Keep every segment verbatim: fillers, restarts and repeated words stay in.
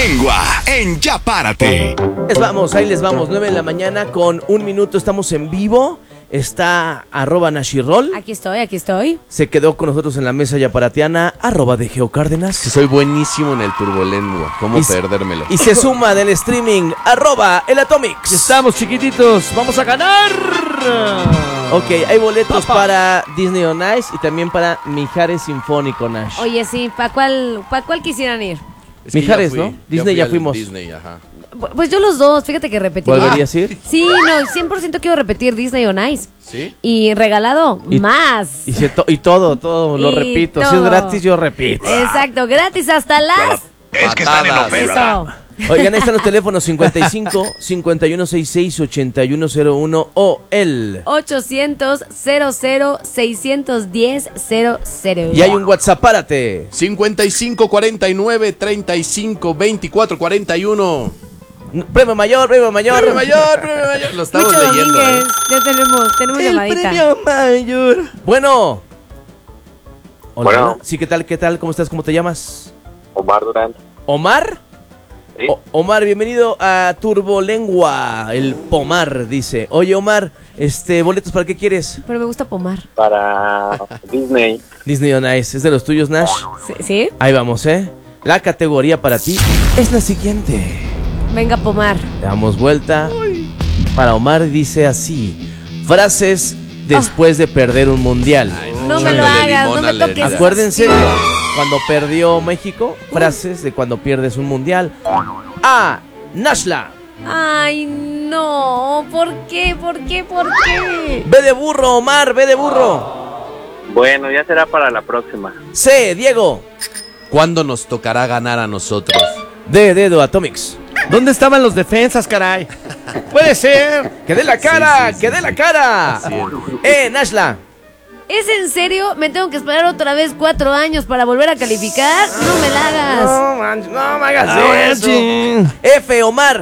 Turbolengua en Ya Párate. Les vamos, ahí les vamos, nueve de la mañana con un minuto, estamos en vivo. Está arroba Nashirol. Aquí estoy, aquí estoy. Se quedó con nosotros en la mesa yaparatiana, arroba de Geo Cárdenas. Que soy buenísimo en el Turbolengua. ¿Cómo Y- perdérmelo? Y se suma del streaming, arroba el Atomics. Estamos chiquititos, vamos a ganar. Ok, hay boletos para Disney on Ice y también para Mijares Sinfónico, Nash. Oye, sí, ¿para cuál, pa' cuál quisieran ir? Es que Mijares, ya fui, ¿no? Disney fui ya al fuimos. Disney, ajá. Pu- Pues yo los dos, fíjate que repetí. ¿Volverías a ir? Sí, no, cien por ciento quiero repetir Disney on Ice. ¿Sí? Y regalado, Y- más. Y, se to- y todo, todo, lo Y repito. Si es todo. gratis, yo repito. Exacto, gratis hasta las... Es que están en Patadas. oferta. Eso. Oigan, ahí están los teléfonos cincuenta y cinco, cincuenta y uno sesenta y seis, ochenta y uno cero uno o el... ochocientos, cero cero, seiscientos diez, cero cero. Y hay un WhatsApp, párate. cincuenta y cinco, cuarenta y nueve, treinta y cinco, veinticuatro, cuarenta y uno. Premio mayor, premio mayor. Premio mayor, premio mayor. Lo estamos Mucho leyendo. Domínguez, ¿eh? ya tenemos, tenemos El llamadita. premio mayor. Bueno. Hola, Bueno. hola. Sí, ¿qué tal? ¿Qué tal? ¿Cómo estás? ¿Cómo te llamas? Omar Durán. ¿Omar? Sí. O- Omar, bienvenido a Turbolengua, el Pomar, dice. Oye, Omar, este, boletos, ¿para qué quieres? Pero me gusta pomar. Para Disney. Disney on Ice, ¿es de los tuyos, Nash? ¿Sí? ¿Sí? Ahí vamos, ¿eh? La categoría para ti es la siguiente. Venga, pomar. Damos vuelta. Para Omar dice así: frases después de perder un mundial. No me lo Échale hagas, limón no a me la toques. herida. Acuérdense cuando perdió México, frases de cuando pierdes un mundial. A. Nashla. Ay, no. ¿Por qué? ¿Por qué? ¿Por qué? B de burro, Omar, B de burro. Bueno, ya será para la próxima. C. Diego. ¿Cuándo nos tocará ganar a nosotros? D. Dedo, Atomics. ¿Dónde estaban los defensas, caray? Puede ser. ¡Que dé la cara! Sí, sí, sí. ¡Que dé la cara! Así Eh, Nashla. ¿Es en serio? ¿Me tengo que esperar otra vez cuatro años para volver a calificar? No me la hagas. man, no me hagas Ah, chin. F. Omar.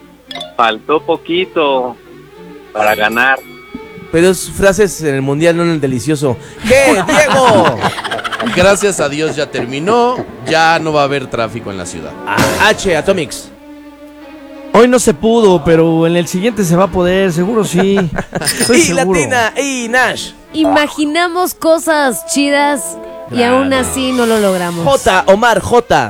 Faltó poquito para ganar. Pero es frases en el mundial, no en el delicioso. ¿Qué, Diego? Gracias a Dios ya terminó. Ya no va a haber tráfico en la ciudad. A- H. Atomics. Hoy no se pudo, pero en el siguiente se va a poder, seguro sí. Estoy Y seguro. Latina. Y Nash. Imaginamos cosas chidas y aún así no lo logramos. J. Omar. J.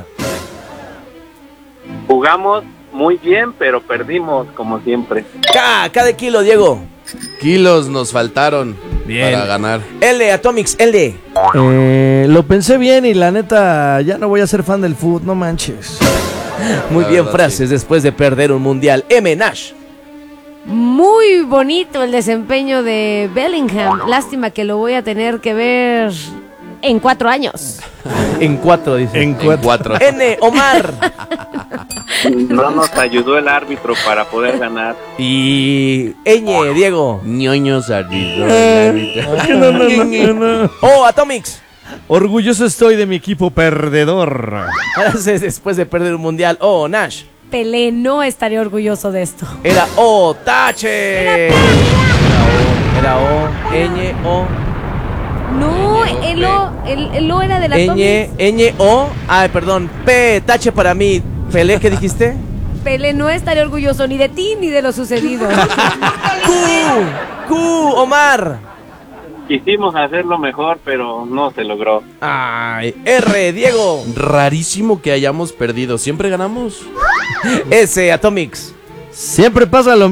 Jugamos muy bien, pero perdimos como siempre. K. K de kilo, Diego. Kilos nos faltaron Bien. para ganar. L. Atomics. L. Eh, lo pensé bien y la neta, ya no voy a ser fan del fútbol, no manches. Muy La bien, verdad, frases después de perder un mundial. M. Nash. Muy bonito el desempeño de Bellingham. Lástima que lo voy a tener que ver en cuatro años. En cuatro, dice. En En cuatro. cuatro. N. Omar. No nos ayudó el árbitro para poder ganar. Y Ñ. Diego. Ñoños arriba. No, no, no, no, no. O. Atomics. Orgulloso estoy de mi equipo perdedor. Frases después de perder un mundial. O. Nash. Pelé no estaría orgulloso de esto. Era O. Tache. Era O. Era O. Ñ. O. No, el O, el, el O era de la Ñ. Ñ. O. Ay, perdón. P. Tache para mí. Pelé, ¿qué dijiste? Pelé no estaría orgulloso ni de ti ni de lo sucedido. Q. Q. Omar. Quisimos hacerlo mejor, pero no se logró. Ay. R. Diego. Rarísimo que hayamos perdido. Siempre ganamos. S. Atomics. Siempre pasa lo